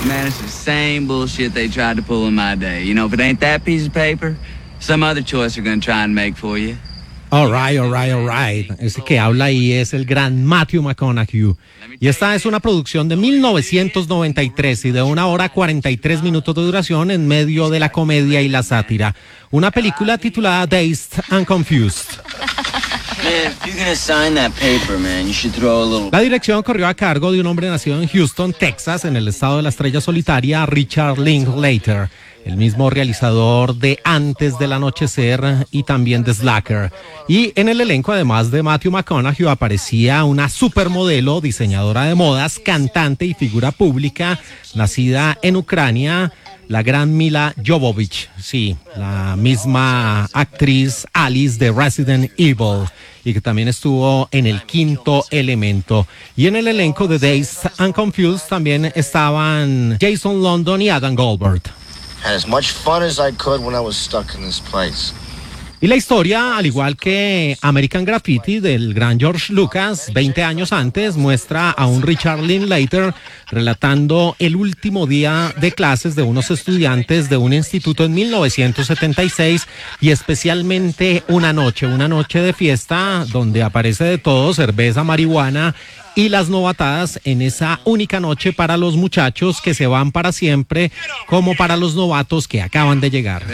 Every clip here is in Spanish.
Man, it's the same bullshit they tried to pull in my day. You know, if it ain't that piece of paper, some other choice they're gonna try and make for you. All right. Ese que habla ahí es el gran Matthew McConaughey. Y esta es una producción de 1993 y de 1 hora 43 minutos de duración en medio de la comedia y la sátira. Una película titulada Dazed and Confused. La dirección corrió a cargo de un hombre nacido en Houston, Texas, en el estado de la estrella solitaria, Richard Linklater, el mismo realizador de Antes del Anochecer y también de Slacker. Y en el elenco, además de Matthew McConaughey, aparecía una supermodelo, diseñadora de modas, cantante y figura pública, nacida en Ucrania, la gran Mila Jovovich, sí, la misma actriz Alice de Resident Evil, y que también estuvo en El Quinto Elemento. Y en el elenco de Dazed and Confused también estaban Jason London y Adam Goldberg. Had as much fun as I could when I was stuck in this place. Y la historia, al igual que American Graffiti del gran George Lucas, 20 años antes, muestra a un Richard Linklater relatando el último día de clases de unos estudiantes de un instituto en 1976 y especialmente una noche de fiesta donde aparece de todo, cerveza, marihuana y las novatadas en esa única noche para los muchachos que se van para siempre, como para los novatos que acaban de llegar.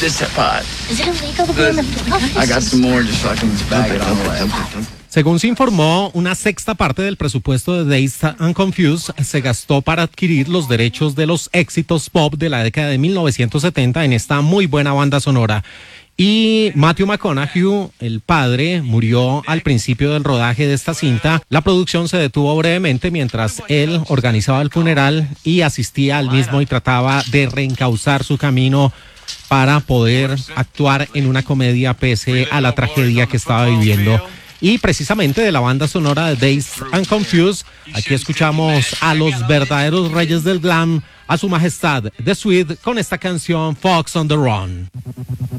Según se informó, una sexta parte del presupuesto de Dazed and Confused se gastó para adquirir los derechos de los éxitos pop de la década de 1970 en esta muy buena banda sonora. Y Matthew McConaughey, el padre, murió al principio del rodaje de esta cinta. La producción se detuvo brevemente mientras él organizaba el funeral y asistía al mismo y trataba de reencauzar su camino para poder actuar en una comedia pese a la tragedia que estaba viviendo. Y precisamente de la banda sonora de Dazed and Confused, aquí escuchamos a los verdaderos reyes del glam, a su majestad The Sweet, con esta canción Fox on the Run.